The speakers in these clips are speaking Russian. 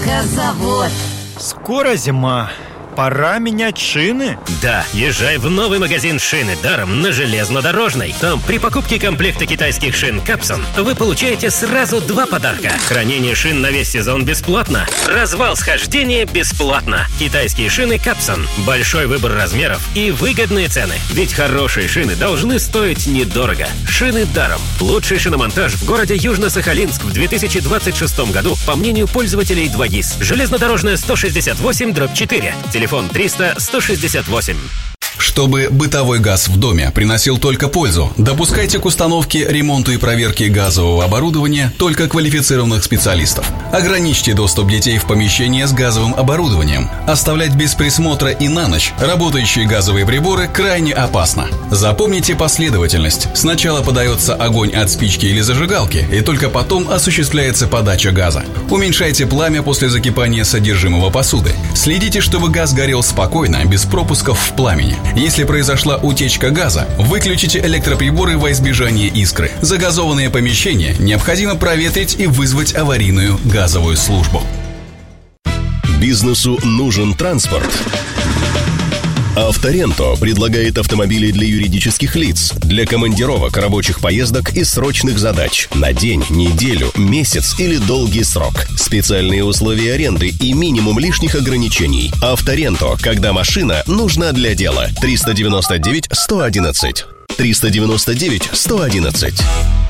Газовод. Скоро зима. Пора менять шины? Да, езжай в новый магазин «Шины даром» на Железнодорожной. Там при покупке комплекта китайских шин «Капсон» вы получаете сразу 2 подарка. Хранение шин на весь сезон бесплатно. Развал схождения бесплатно. Китайские шины «Капсон». Большой выбор размеров и выгодные цены. Ведь хорошие шины должны стоить недорого. «Шины даром». Лучший шиномонтаж в городе Южно-Сахалинск в 2026 году, по мнению пользователей 2GIS. Железнодорожная 168/4. Телефон 300-168. Чтобы бытовой газ в доме приносил только пользу, допускайте к установке, ремонту и проверке газового оборудования только квалифицированных специалистов. Ограничьте доступ детей в помещение с газовым оборудованием. Оставлять без присмотра и на ночь работающие газовые приборы крайне опасно. Запомните последовательность. Сначала подается огонь от спички или зажигалки, и только потом осуществляется подача газа. Уменьшайте пламя после закипания содержимого посуды. Следите, чтобы газ горел спокойно, без пропусков в пламени. Если произошла утечка газа, выключите электроприборы во избежание искры. Загазованные помещения необходимо проветрить и вызвать аварийную газовую службу. Бизнесу нужен транспорт. Авторенто предлагает автомобили для юридических лиц, для командировок, рабочих поездок и срочных задач на день, неделю, месяц или долгий срок. Специальные условия аренды и минимум лишних ограничений. Авторенто, когда машина нужна для дела. 399-111. 399-111.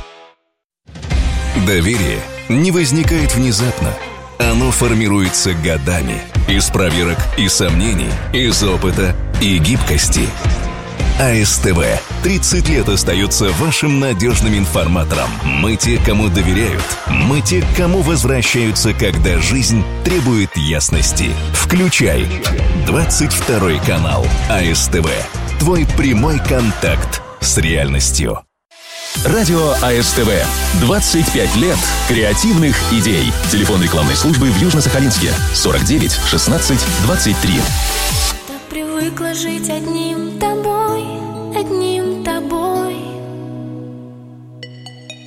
Доверие не возникает внезапно. Оно формируется годами. Из проверок и сомнений, из опыта и гибкости. АСТВ 30 лет остается вашим надежным информатором. Мы те, кому доверяют. Мы те, к кому возвращаются, когда жизнь требует ясности. Включай 22 канал АСТВ. Твой прямой контакт с реальностью. Радио АСТВ. 25 лет креативных идей. Телефон рекламной службы в Южно-Сахалинске. 49 16 23. Так привыкла жить одним тобой.